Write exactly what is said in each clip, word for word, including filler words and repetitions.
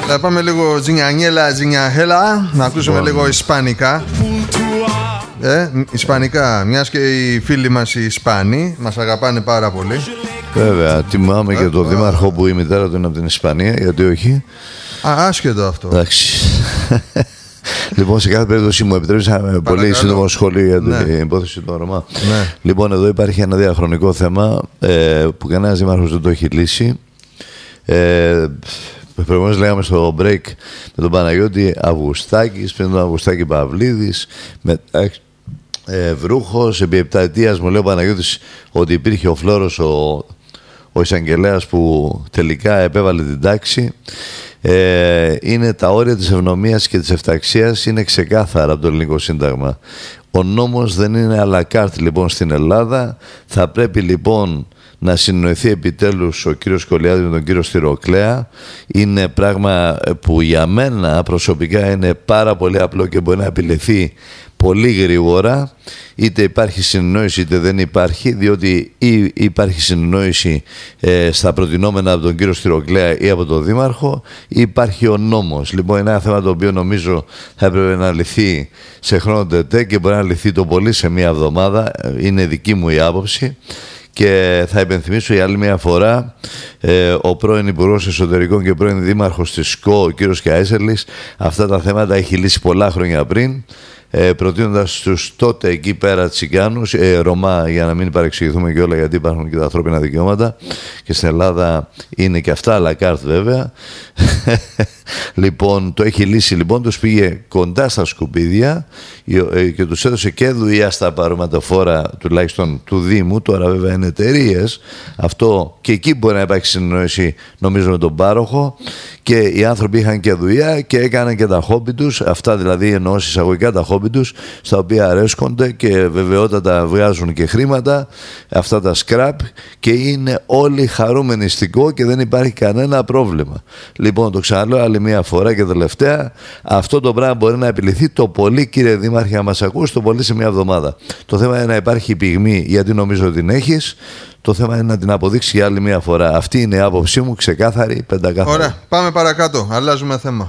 Θα πάμε λίγο τζινιανιέλα, τζινιαχέλα, να ακούσουμε wow. λίγο ισπανικά. Ε, ισπανικά, μιας και οι φίλοι μας οι Ισπάνοι μας αγαπάνε πάρα πολύ. Βέβαια, τιμάμε και τον δήμαρχο που η μητέρα του είναι από την Ισπανία, γιατί όχι. Α, άσχετο αυτό. Εντάξει. Λοιπόν, σε κάθε περίπτωση μου επιτρέψει ένα πολύ σύντομο σχόλιο για την ναι. υπόθεση του Ρωμά. Ναι. Λοιπόν, εδώ υπάρχει ένα διαχρονικό θέμα ε, που κανένας δήμαρχος δεν το έχει λύσει. Ε, Προηγουμένως λέγαμε στο break με τον Παναγιώτη Αυγουστάκης, πριν τον Αυγουστάκη Παυλίδης, με, ε, Βρούχος, επί επταετίας μου λέει ο Παναγιώτης ότι υπήρχε ο Φλόρος, ο, ο εισαγγελέας που τελικά επέβαλε την τάξη. Ε, είναι τα όρια της ευνομίας και της ευταξίας, είναι ξεκάθαρα από το ελληνικό σύνταγμα. Ο νόμος δεν είναι à la carte λοιπόν στην Ελλάδα. Θα πρέπει λοιπόν να συνοηθεί επιτέλους ο κύριος Κολιάδης με τον κύριο Στυροκλέα. Είναι πράγμα που για μένα προσωπικά είναι πάρα πολύ απλό και μπορεί να επιληθεί πολύ γρήγορα. Είτε υπάρχει συνεννόηση είτε δεν υπάρχει, διότι ή υπάρχει συνεννόηση ε, στα προτινόμενα από τον κύριο Στυροκλέα ή από τον Δήμαρχο, ή υπάρχει ο νόμος. Λοιπόν, είναι ένα θέμα το οποίο νομίζω θα έπρεπε να λυθεί σε χρόνο τετέ και μπορεί να λυθεί το πολύ σε μία εβδομάδα. Είναι δική μου η άποψη. Και θα υπενθυμίσω για άλλη μια φορά ε, ο πρώην Υπουργός Εσωτερικών και πρώην Δήμαρχος της ΣΚΟ, ο κύριος Καέσελης, αυτά τα θέματα έχει λύσει πολλά χρόνια πριν, ε, προτείνοντας τους τότε εκεί πέρα Τσιγκάνους, ε, Ρωμά, για να μην παρεξηγηθούμε και όλα, γιατί υπάρχουν και τα ανθρώπινα δικαιώματα και στην Ελλάδα είναι και αυτά, αλλά κάρτ βέβαια. Λοιπόν, το έχει λύσει, λοιπόν, τους πήγε κοντά στα σκουπίδια και τους έδωσε και δουλειά στα παρωματοφόρα τουλάχιστον του Δήμου. Τώρα βέβαια είναι εταιρείες, αυτό και εκεί μπορεί να υπάρξει συνεννόηση νομίζω με τον πάροχο, και οι άνθρωποι είχαν και δουλειά και έκαναν και τα χόμπι τους, αυτά δηλαδή εννοώ εισαγωγικά τα χόμπι τους, στα οποία αρέσκονται και βεβαιότατα βγάζουν και χρήματα, αυτά τα σκραπ, και είναι όλοι χαρούμενιστικό και δεν υπάρχει κανένα πρόβλημα. Λοιπόν, το ξαναλέω άλλη μία φορά και τελευταία, αυτό το πράγμα μπορεί να επιληθεί το πολύ, κύριε Δήμαρχε, να μας ακούσει, το πολύ σε μία εβδομάδα. Το θέμα είναι να υπάρχει πυγμή, γιατί νομίζω ότι την έχεις. Το θέμα είναι να την αποδείξει για άλλη μία φορά. Αυτή είναι η άποψή μου, ξεκάθαρη, πεντακάθαρη. Ωραία, πάμε παρακάτω. Αλλάζουμε θέμα.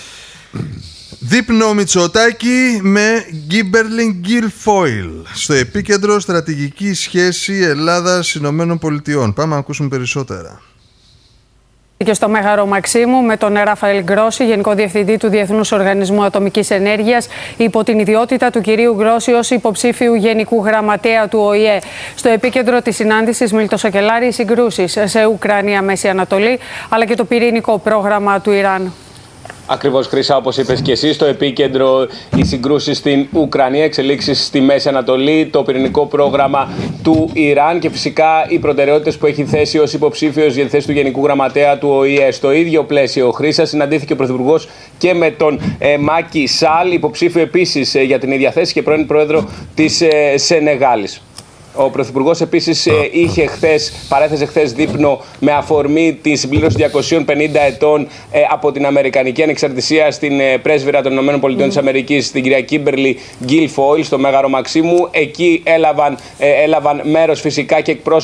Δείπνο Μητσοτάκη με Γκίμπερλιν Γκίλφοιλ στο επίκεντρο στρατηγική σχέση Ελλάδας-Ηνωμένων Πολιτειών. Πάμε να ακούσουμε περισσότερα. Και στο Μέγαρο Μαξίμου με τον Ραφαήλ Γκρόση, Γενικό Διευθυντή του Διεθνούς Οργανισμού Ατομικής Ενέργειας, υπό την ιδιότητα του κυρίου Γκρόση ως υποψήφιου Γενικού Γραμματέα του Ο Η Ε. Στο επίκεντρο της συνάντησης Μιλτοσακελάρη, οι συγκρούσεις σε Ουκρανία, Μέση Ανατολή, αλλά και το πυρηνικό πρόγραμμα του Ιράν. Ακριβώς, Χρύσα, όπως είπες και εσύ, στο επίκεντρο οι συγκρούσεις στην Ουκρανία, εξελίξεις στη Μέση Ανατολή, το πυρηνικό πρόγραμμα του Ιράν και φυσικά οι προτεραιότητες που έχει θέσει ως υποψήφιος για τη θέση του Γενικού Γραμματέα του Ο Η Ε. Στο ίδιο πλαίσιο, Χρύσα, συναντήθηκε ο Πρωθυπουργός και με τον ε, Μάκι Σαλ, υποψήφιο επίσης ε, για την ίδια θέση και πρώην πρόεδρο της ε, Σενεγάλης. Ο Πρωθυπουργός επίσης ε, είχε χθες, παρέθεσε χθες δείπνο με αφορμή τη συμπλήρωση διακοσίων πενήντα ετών ε, από την Αμερικανική ανεξαρτησία στην ε, πρέσβυρα των ΗΠΑ mm. την κυρία Κίμπερλι Γκίλφοιλ, στο Μέγαρο Μαξίμου. Εκεί έλαβαν, ε, έλαβαν μέρος φυσικά και εκπρόσωποι